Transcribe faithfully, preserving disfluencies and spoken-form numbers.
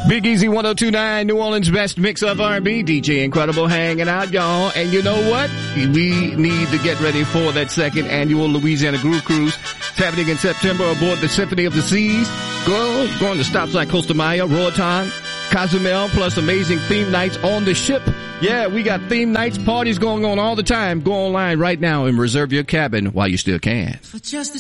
Big Easy one oh two point nine, New Orleans' best mix of R and B. D J Incredible hanging out, y'all. And you know what? We need to get ready for that second annual Louisiana Groove Cruise. It's happening in September aboard the Symphony of the Seas. Go, going to stops like Costa Maya, Roatan, Cozumel, plus amazing theme nights on the ship. Yeah, we got theme nights, parties going on all the time. Go online right now and reserve your cabin while you still can. For just